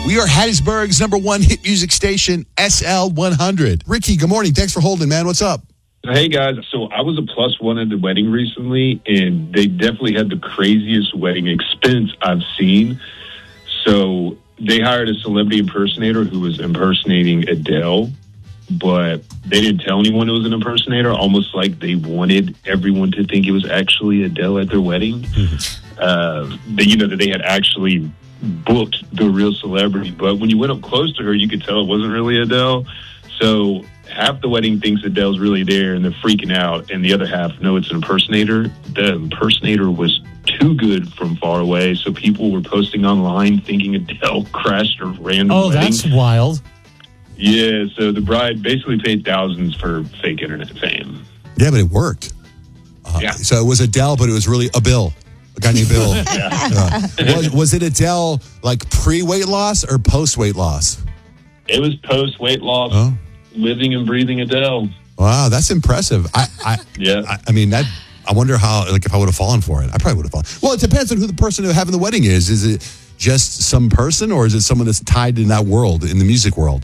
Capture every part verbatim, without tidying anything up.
We are Hattiesburg's number one hit music station, S L one hundred. Ricky, good morning. Thanks for holding, man. What's up? Hey, guys. So I was a plus one at the wedding recently, and they definitely had the craziest wedding expense I've seen. So they hired a celebrity impersonator who was impersonating Adele, but they didn't tell anyone it was an impersonator, almost like they wanted everyone to think it was actually Adele at their wedding. uh, they, you know, that they had actually booked the real celebrity. But when you went up close to her, you could tell it wasn't really Adele. So half the wedding thinks Adele's really there and they're freaking out, and the other half know it's an impersonator. The impersonator was too good from far away, so people were posting online thinking Adele crashed her random Oh, wedding. that's wild. Yeah, so the bride basically paid thousands for fake internet fame. Yeah, but it worked. Uh, Yeah. So it was Adele, but it was really a Bill. A guy named Bill. Uh, was, was it Adele like pre-weight loss or post-weight loss? It was post weight loss, Oh. living and breathing Adele. Wow, that's impressive. I, I, Yeah. I, I mean, that. I wonder how, like, if I would have fallen for it. I probably would have fallen. Well, it depends on who the person who having the wedding is. Is it just some person, or is it someone that's tied in that world, in the music world?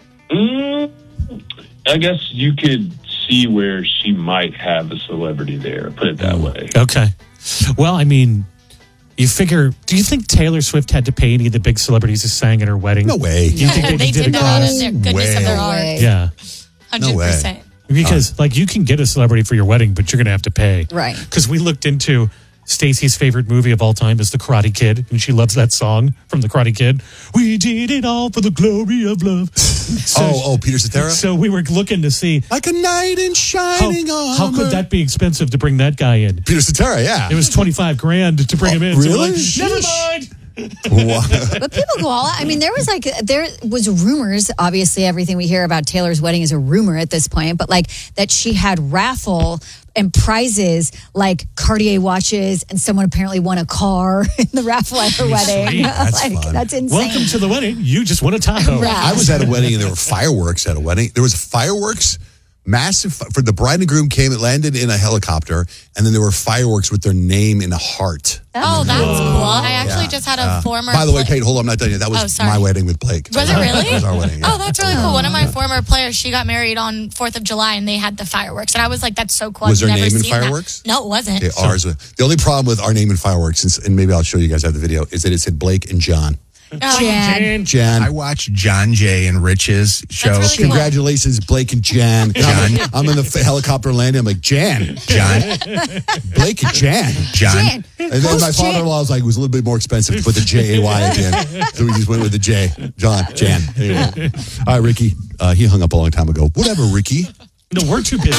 Mm, I guess you could see where she might have a celebrity there, put it that way. Okay. Well, I mean, you figure, do you think Taylor Swift had to pay any of the big celebrities who sang at her wedding? No way. Do you think they, they did, did it that out gratis? of their goodness of their No heart. way. Yeah. one hundred percent. Because, like, you can get a celebrity for your wedding, but you're going to have to pay. Right. Because we looked into Stacey's favorite movie of all time is The Karate Kid, and she loves that song from The Karate Kid. We did it all for the glory of love. So, oh, oh, Peter Cetera? So we were looking to see Like a knight in how, shining armor. how could that be expensive to bring that guy in? Peter Cetera, yeah. It was twenty-five grand to bring him in. So we're really? like, never Sheesh. mind. Wow. But people go all out. I mean, there was like, there was rumors. Obviously, everything we hear about Taylor's wedding is a rumor at this point, but like that she had raffle and prizes like Cartier watches, and someone apparently won a car in the raffle at her wedding. Sweet. That's like, fun. that's insane. Welcome to the wedding. You just won a taco. Right. I was at a wedding and there were fireworks at a wedding. There was fireworks, massive, for the bride and groom came, it landed in a helicopter, and then there were fireworks with their name in a heart. Oh, that's cool. I actually just had a former. By the way, pla- Kate, hold on, I'm not done yet. That was Oh, sorry. my wedding with Blake. Was it really? That was our wedding, yeah. Oh, that's really cool. One of my former players, she got married on fourth of July, and they had the fireworks. And I was like, that's so cool. Was I've their never name in seen that. fireworks? No, it wasn't. Okay, ours was. The only problem with our name in fireworks, is, and maybe I'll show you guys have the video, is that it said Blake and John. Oh, Jan. Jan. I watched John Jay and Rich's show. really cool. Congratulations, Blake and Jan. Jan. I'm, I'm in the f- helicopter landing. I'm like, Jan. John, Blake and Jan. John. Jan. And then my Who's Jan? father-in-law was like, it was a little bit more expensive to put the J A Y at the end. So we just went with the J. John, Jan. Anyway. All right, Ricky. Uh, he hung up a long time ago. Whatever, Ricky. No, we're too busy.